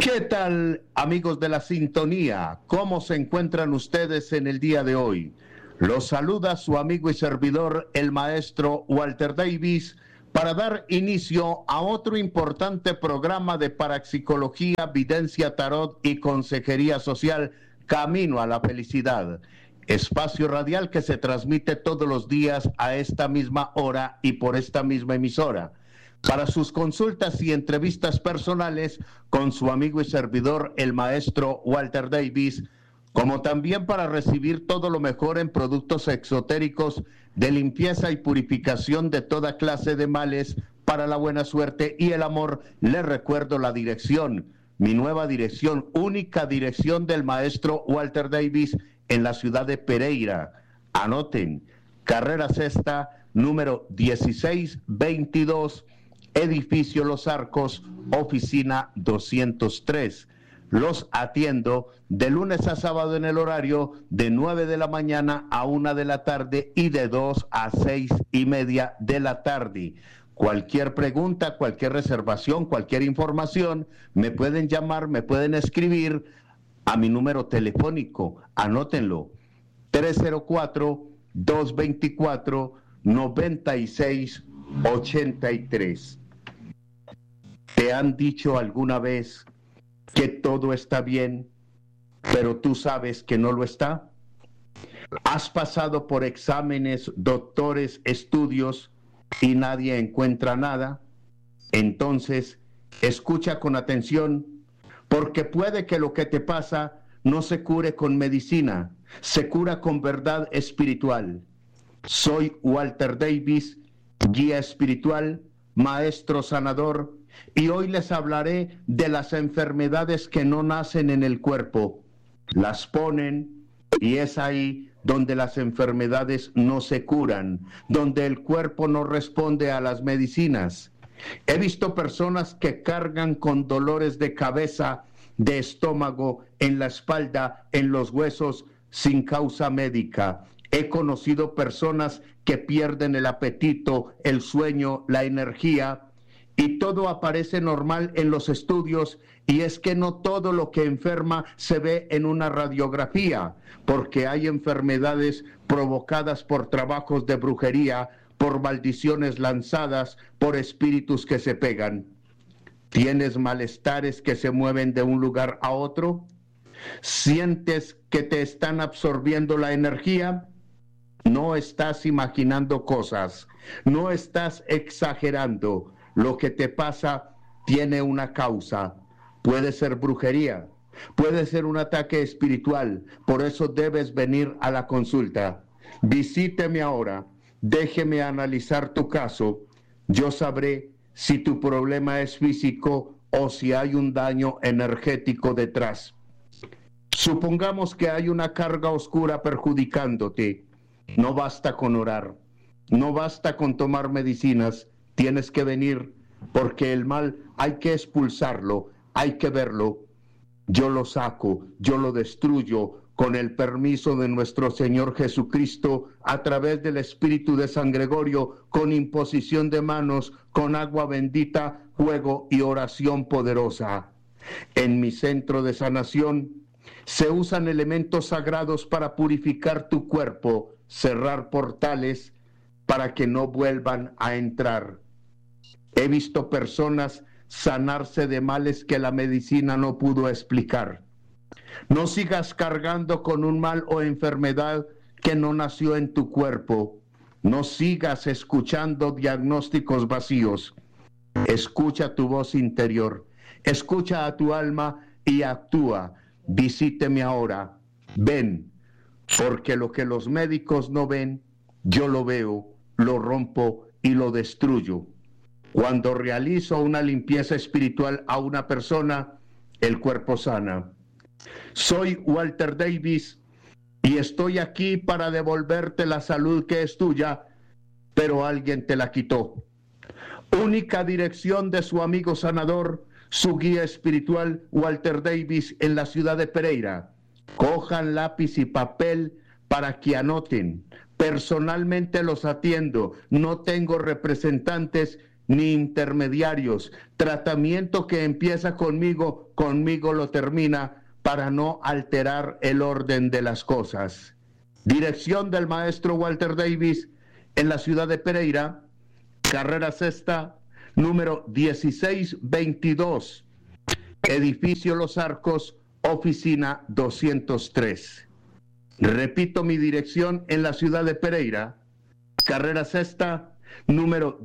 ¿Qué tal, amigos de la sintonía? ¿Cómo se encuentran ustedes en el día de hoy? Los saluda su amigo y servidor, el maestro Walter Davis, para dar inicio a otro importante programa de parapsicología, videncia, tarot y consejería social, Camino a la Felicidad. Espacio radial que se transmite todos los días a esta misma hora y por esta misma emisora. Para sus consultas y entrevistas personales con su amigo y servidor, el maestro Walter Davis, como también para recibir todo lo mejor en productos exotéricos de limpieza y purificación de toda clase de males para la buena suerte y el amor, les recuerdo la dirección, mi nueva dirección, única dirección del maestro Walter Davis en la ciudad de Pereira. Anoten, carrera sexta, número 1622, edificio Los Arcos, oficina 203. Los atiendo de lunes a sábado en el horario de 9 de la mañana a 1 de la tarde y de 2 a 6:30 de la tarde. Cualquier pregunta, cualquier reservación, cualquier información, me pueden llamar, me pueden escribir a mi número telefónico. Anótenlo, 304-224-9683. ¿Te han dicho alguna vez que todo está bien, pero tú sabes que no lo está? ¿Has pasado por exámenes, doctores, estudios y nadie encuentra nada? Entonces, escucha con atención, porque puede que lo que te pasa no se cure con medicina, se cura con verdad espiritual. Soy Walter Davis, guía espiritual, maestro sanador, y hoy les hablaré de las enfermedades que no nacen en el cuerpo, las ponen, y es ahí donde las enfermedades no se curan, donde el cuerpo no responde a las medicinas. He visto personas que cargan con dolores de cabeza, de estómago, en la espalda, en los huesos, sin causa médica. He conocido personas que pierden el apetito, el sueño, la energía, y todo aparece normal en los estudios, y es que no todo lo que enferma se ve en una radiografía, porque hay enfermedades provocadas por trabajos de brujería, por maldiciones lanzadas, por espíritus que se pegan. ¿Tienes malestares que se mueven de un lugar a otro? ¿Sientes que te están absorbiendo la energía? No estás imaginando cosas, no estás exagerando. Lo que te pasa tiene una causa. Puede ser brujería, puede ser un ataque espiritual. Por eso debes venir a la consulta. Visíteme ahora, déjeme analizar tu caso. Yo sabré si tu problema es físico o si hay un daño energético detrás. Supongamos que hay una carga oscura perjudicándote. No basta con orar, no basta con tomar medicinas. Tienes que venir, porque el mal hay que expulsarlo, hay que verlo. Yo lo saco, yo lo destruyo con el permiso de nuestro Señor Jesucristo, a través del Espíritu de San Gregorio, con imposición de manos, con agua bendita, fuego y oración poderosa. En mi centro de sanación se usan elementos sagrados para purificar tu cuerpo, cerrar portales para que no vuelvan a entrar. He visto personas sanarse de males que la medicina no pudo explicar. No sigas cargando con un mal o enfermedad que no nació en tu cuerpo. No sigas escuchando diagnósticos vacíos. Escucha tu voz interior. Escucha a tu alma y actúa. Visíteme ahora. Ven, porque lo que los médicos no ven, yo lo veo, lo rompo y lo destruyo. Cuando realizo una limpieza espiritual a una persona, el cuerpo sana. Soy Walter Davis y estoy aquí para devolverte la salud que es tuya, pero alguien te la quitó. Única dirección de su amigo sanador, su guía espiritual, Walter Davis, en la ciudad de Pereira. Cojan lápiz y papel para que anoten. Personalmente los atiendo. No tengo representantes ni intermediarios. Tratamiento que empieza conmigo, conmigo lo termina, para no alterar el orden de las cosas. Dirección del maestro Walter Davis en la ciudad de Pereira, carrera sexta, número 1622, edificio Los Arcos, oficina 203. Repito mi dirección en la ciudad de Pereira, carrera sexta, número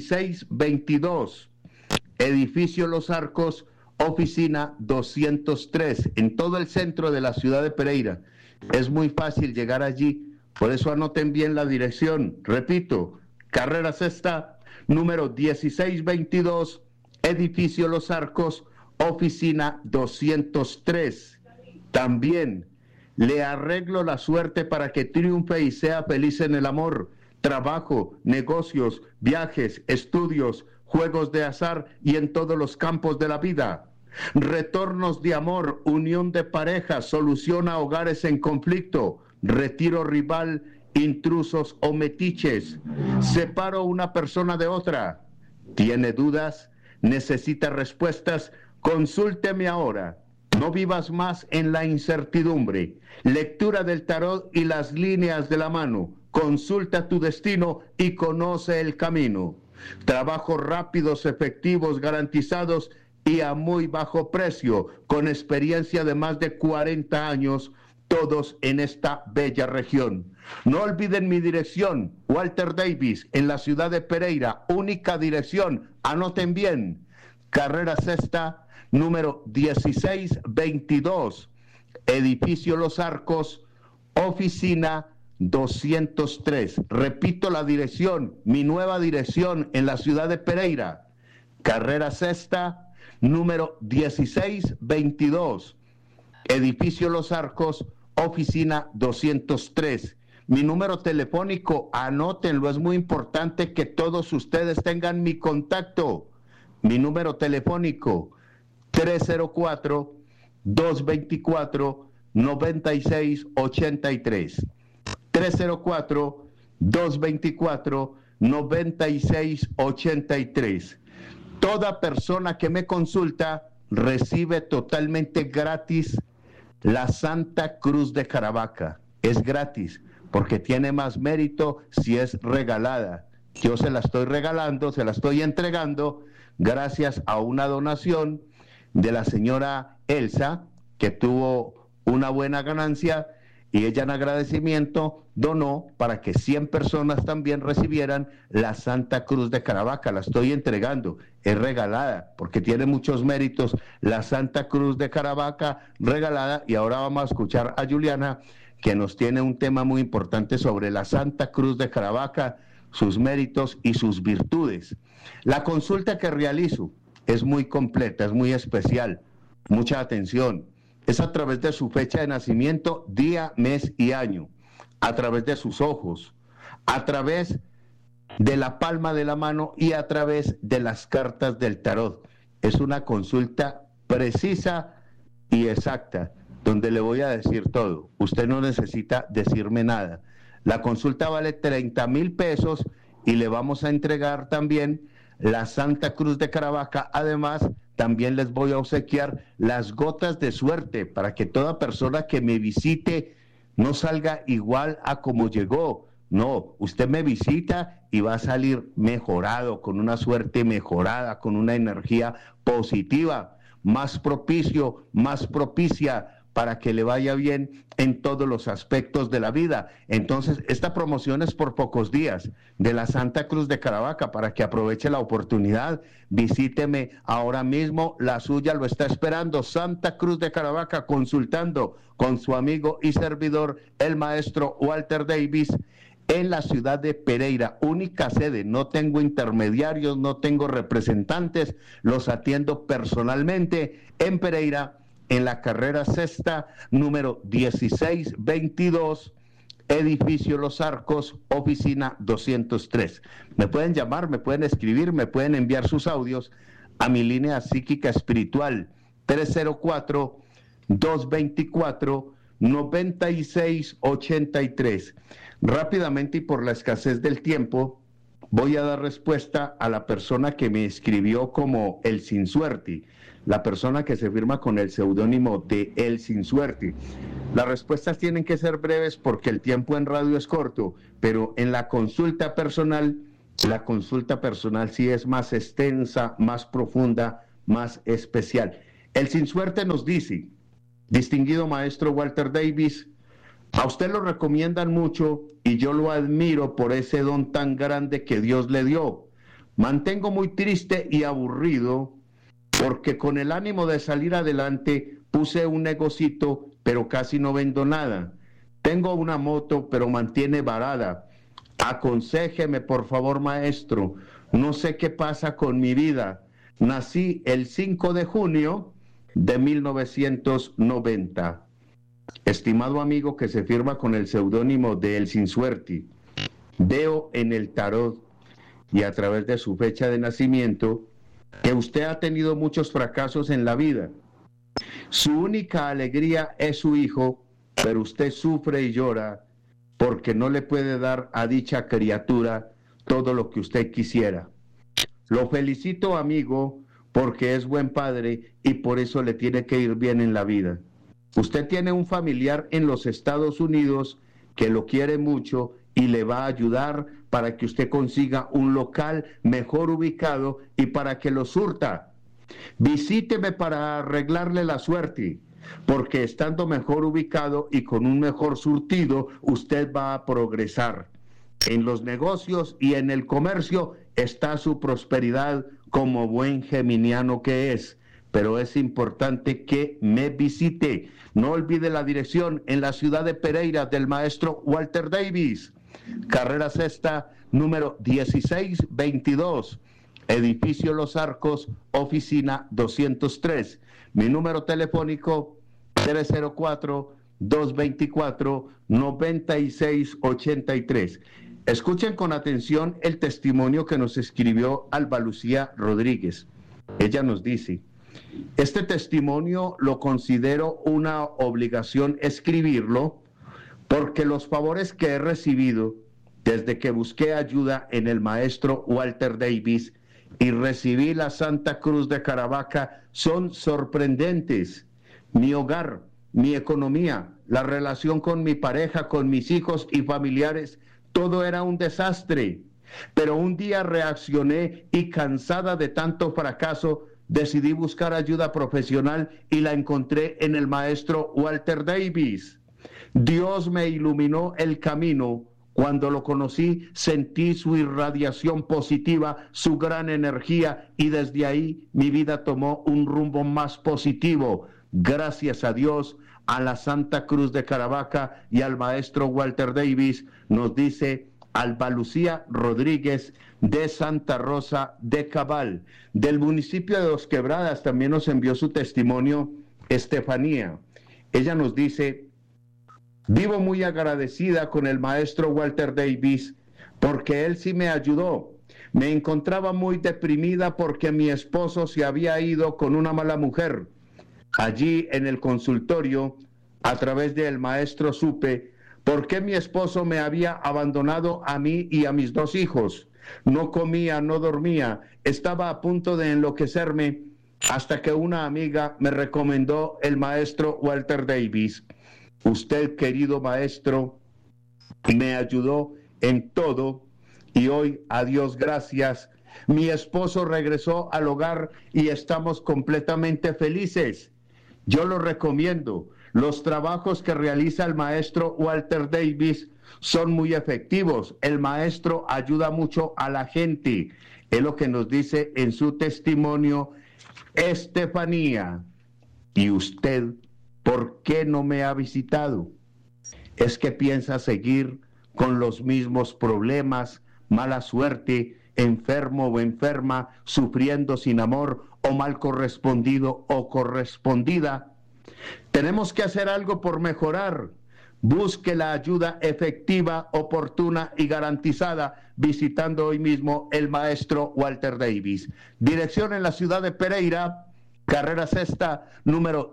1622, edificio Los Arcos, oficina 203, en todo el centro de la ciudad de Pereira. Es muy fácil llegar allí, por eso anoten bien la dirección. Repito, carrera sexta, número 1622, edificio Los Arcos, oficina 203. También le arreglo la suerte para que triunfe y sea feliz en el amor, trabajo, negocios, viajes, estudios, juegos de azar y en todos los campos de la vida. Retornos de amor, unión de pareja, solución a hogares en conflicto, retiro rival, intrusos o metiches. Separo una persona de otra. ¿Tiene dudas? ¿Necesita respuestas? Consúlteme ahora. No vivas más en la incertidumbre. Lectura del tarot y las líneas de la mano. Consulta tu destino y conoce el camino. Trabajos rápidos, efectivos, garantizados y a muy bajo precio, con experiencia de más de 40 años, todos en esta bella región. No olviden mi dirección, Walter Davis, en la ciudad de Pereira, única dirección, anoten bien, carrera sexta, número 1622, edificio Los Arcos, oficina 203. Repito la dirección, mi nueva dirección en la ciudad de Pereira, carrera sexta, número 1622, edificio Los Arcos, oficina 203. Mi número telefónico, anótenlo, es muy importante que todos ustedes tengan mi contacto. Mi número telefónico, 304-224-9683. 304-224-9683. Toda persona que me consulta recibe totalmente gratis la Santa Cruz de Caravaca. Es gratis, porque tiene más mérito si es regalada. Yo se la estoy regalando, se la estoy entregando gracias a una donación de la señora Elsa, que tuvo una buena ganancia, y ella en agradecimiento donó para que 100 personas también recibieran la Santa Cruz de Caravaca. La estoy entregando, es regalada, porque tiene muchos méritos la Santa Cruz de Caravaca regalada. Y ahora vamos a escuchar a Juliana, que nos tiene un tema muy importante sobre la Santa Cruz de Caravaca, sus méritos y sus virtudes. La consulta que realizo es muy completa, es muy especial. Mucha atención. Es a través de su fecha de nacimiento, día, mes y año, a través de sus ojos, a través de la palma de la mano y a través de las cartas del tarot. Es una consulta precisa y exacta, donde le voy a decir todo. Usted no necesita decirme nada. La consulta vale 30,000 pesos y le vamos a entregar también la Santa Cruz de Caravaca. Además, también les voy a obsequiar las gotas de suerte para que toda persona que me visite no salga igual a como llegó. No, usted me visita y va a salir mejorado, con una suerte mejorada, con una energía positiva, más propicio, más propicia para que le vaya bien en todos los aspectos de la vida. Entonces, esta promoción es por pocos días de la Santa Cruz de Caravaca, para que aproveche la oportunidad. Visíteme ahora mismo, la suya lo está esperando. Santa Cruz de Caravaca, consultando con su amigo y servidor, el maestro Walter Davis, en la ciudad de Pereira, única sede. No tengo intermediarios, no tengo representantes, los atiendo personalmente en Pereira, en la carrera sexta, número 1622, edificio Los Arcos, oficina 203. Me pueden llamar, me pueden escribir, me pueden enviar sus audios a mi línea psíquica espiritual, 304-224-9683. Rápidamente, y por la escasez del tiempo, voy a dar respuesta a la persona que me escribió como El Sin Suerte, la persona que se firma con el seudónimo de El Sin Suerte. Las respuestas tienen que ser breves porque el tiempo en radio es corto, pero en la consulta personal sí es más extensa, más profunda, más especial. El Sin Suerte nos dice: distinguido maestro Walter Davis, a usted lo recomiendan mucho y yo lo admiro por ese don tan grande que Dios le dio. Mantengo muy triste y aburrido porque con el ánimo de salir adelante puse un negocito, pero casi no vendo nada. Tengo una moto, pero mantiene varada. Aconséjeme, por favor, maestro. No sé qué pasa con mi vida. Nací el 5 de junio de 1990. Estimado amigo que se firma con el seudónimo de El Sin Suerte, veo en el tarot y a través de su fecha de nacimiento que usted ha tenido muchos fracasos en la vida. Su única alegría es su hijo, pero usted sufre y llora porque no le puede dar a dicha criatura todo lo que usted quisiera. Lo felicito, amigo, porque es buen padre y por eso le tiene que ir bien en la vida. Usted tiene un familiar en los Estados Unidos que lo quiere mucho y le va a ayudar para que usted consiga un local mejor ubicado y para que lo surta. Visíteme para arreglarle la suerte, porque estando mejor ubicado y con un mejor surtido, usted va a progresar. En los negocios y en el comercio está su prosperidad como buen geminiano que es, pero es importante que me visite. No olvide la dirección en la ciudad de Pereira del maestro Walter Davis, carrera sexta, número 1622, edificio Los Arcos, oficina 203. Mi número telefónico 304-224-9683. Escuchen con atención el testimonio que nos escribió Alba Lucía Rodríguez. Ella nos dice: este testimonio lo considero una obligación escribirlo porque los favores que he recibido desde que busqué ayuda en el maestro Walter Davis y recibí la Santa Cruz de Caravaca son sorprendentes. Mi hogar, mi economía, la relación con mi pareja, con mis hijos y familiares, todo era un desastre. Pero un día reaccioné y, cansada de tanto fracaso, decidí buscar ayuda profesional y la encontré en el maestro Walter Davis. Dios me iluminó el camino. Cuando lo conocí, sentí su irradiación positiva, su gran energía, y desde ahí mi vida tomó un rumbo más positivo. Gracias a Dios, a la Santa Cruz de Caravaca y al maestro Walter Davis, nos dice Alba Lucía Rodríguez de Santa Rosa de Cabal. Del municipio de Dos Quebradas también nos envió su testimonio Estefanía. Ella nos dice: vivo muy agradecida con el maestro Walter Davis porque él sí me ayudó. Me encontraba muy deprimida porque mi esposo se había ido con una mala mujer. Allí en el consultorio, a través del maestro, supe por qué mi esposo me había abandonado a mí y a mis 2 hijos. No comía, no dormía, estaba a punto de enloquecerme hasta que una amiga me recomendó el maestro Walter Davis. Usted, querido maestro, me ayudó en todo y hoy, a Dios gracias, mi esposo regresó al hogar y estamos completamente felices. Yo lo recomiendo. Los trabajos que realiza el maestro Walter Davis son muy efectivos. El maestro ayuda mucho a la gente. Es lo que nos dice en su testimonio Estefanía. ¿Y usted por qué no me ha visitado? ¿Es que piensa seguir con los mismos problemas, mala suerte, enfermo o enferma, sufriendo sin amor o mal correspondido o correspondida? Tenemos que hacer algo por mejorar. Busque la ayuda efectiva, oportuna y garantizada visitando hoy mismo el maestro Walter Davis. Dirección en la ciudad de Pereira, carrera sexta, número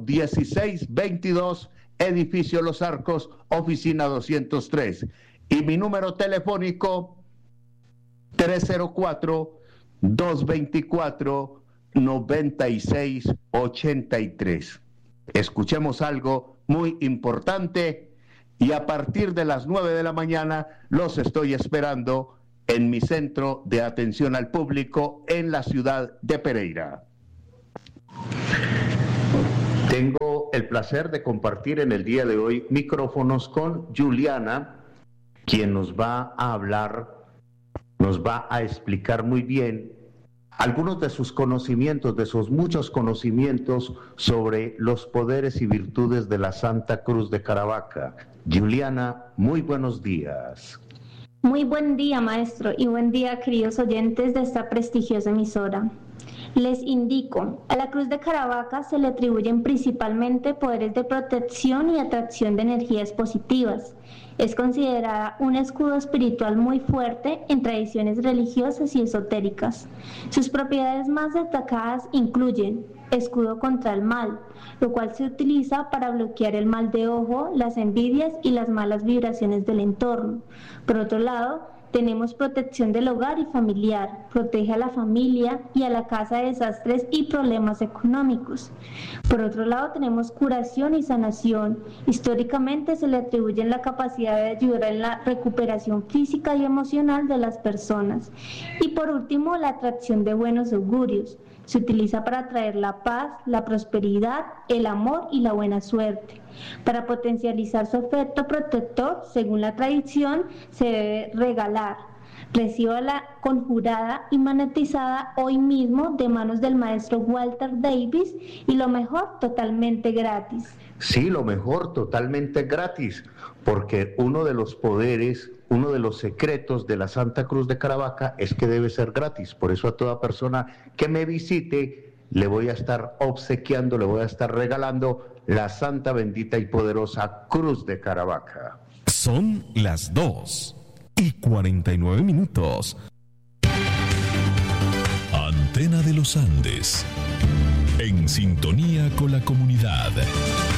1622, edificio Los Arcos, oficina 203. Y mi número telefónico 304-224-9683. Escuchemos algo muy importante y a partir de las 9 de la mañana los estoy esperando en mi centro de atención al público en la ciudad de Pereira. Tengo el placer de compartir en el día de hoy micrófonos con Juliana, quien nos va a hablar, nos va a explicar muy bien algunos de sus conocimientos, de sus muchos conocimientos sobre los poderes y virtudes de la Santa Cruz de Caravaca. Juliana, muy buenos días. Muy buen día, maestro, y buen día, queridos oyentes de esta prestigiosa emisora. Les indico, a la Cruz de Caravaca se le atribuyen principalmente poderes de protección y atracción de energías positivas. Es considerada un escudo espiritual muy fuerte en tradiciones religiosas y esotéricas. Sus propiedades más destacadas incluyen escudo contra el mal, lo cual se utiliza para bloquear el mal de ojo, las envidias y las malas vibraciones del entorno. Por otro lado, tenemos protección del hogar y familiar, protege a la familia y a la casa de desastres y problemas económicos. Por otro lado, tenemos curación y sanación. Históricamente se le atribuye la capacidad de ayudar en la recuperación física y emocional de las personas. Y por último, la atracción de buenos augurios. Se utiliza para atraer la paz, la prosperidad, el amor y la buena suerte. Para potencializar su efecto protector, según la tradición, se debe regalar. Recíbala conjurada y magnetizada hoy mismo de manos del maestro Walter Davis y lo mejor, totalmente gratis. Sí, lo mejor, totalmente gratis, porque uno de los poderes, uno de los secretos de la Santa Cruz de Caravaca es que debe ser gratis. Por eso a toda persona que me visite le voy a estar obsequiando, le voy a estar regalando la Santa, bendita y poderosa Cruz de Caravaca. Son las 2:49. Antena de los Andes, en sintonía con la comunidad.